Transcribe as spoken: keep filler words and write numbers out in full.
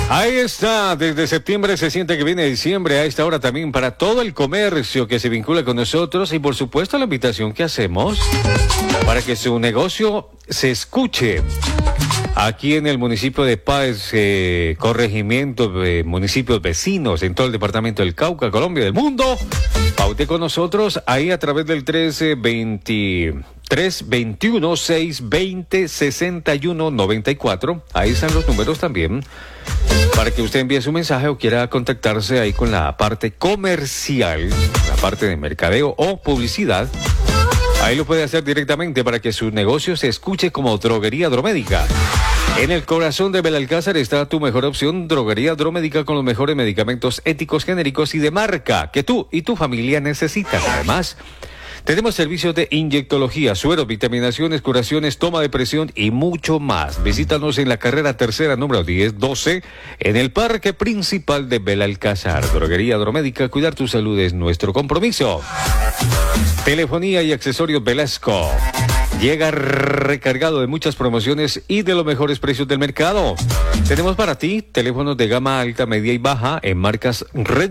Ahí está, desde septiembre se siente que viene diciembre, a esta hora también para todo el comercio que se vincula con nosotros y por supuesto la invitación que hacemos para que su negocio se escuche. Aquí en el municipio de Páez, eh, corregimiento de municipios vecinos en todo el departamento del Cauca, Colombia, del mundo. Paute con nosotros ahí a través del trece veinte, tres veintiuno, seiscientos veinte, sesenta y uno noventa y cuatro. Ahí están los números también para que usted envíe su mensaje o quiera contactarse ahí con la parte comercial, la parte de mercadeo o publicidad. Ahí lo puede hacer directamente para que su negocio se escuche como Droguería Dromédica. En el corazón de Belalcázar está tu mejor opción, Droguería Dromédica, con los mejores medicamentos éticos, genéricos y de marca que tú y tu familia necesitan. Además, tenemos servicios de inyectología, sueros, vitaminaciones, curaciones, toma de presión y mucho más. Visítanos en la carrera tercera, número diez doce, en el parque principal de Belalcázar. Droguería Dromédica, cuidar tu salud es nuestro compromiso. Telefonía y accesorios Velasco. Llega recargado de muchas promociones y de los mejores precios del mercado. Tenemos para ti teléfonos de gama alta, media y baja en marcas Red